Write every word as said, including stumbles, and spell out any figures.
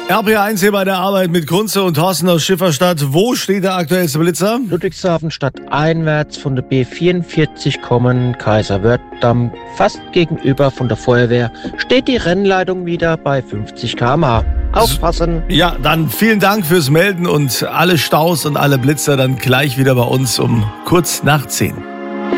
R P eins hier bei der Arbeit mit Kunze und Thorsten aus Schifferstadt. Wo steht der aktuellste Blitzer? Ludwigshafen stadteinwärts von der B vierundvierzig kommen, Kaiserwörth-Damm, fast gegenüber von der Feuerwehr, steht die Rennleitung wieder bei fünfzig Kilometer pro Stunde. Aufpassen! Ja, dann vielen Dank fürs Melden und alle Staus und alle Blitzer dann gleich wieder bei uns um kurz nach zehn.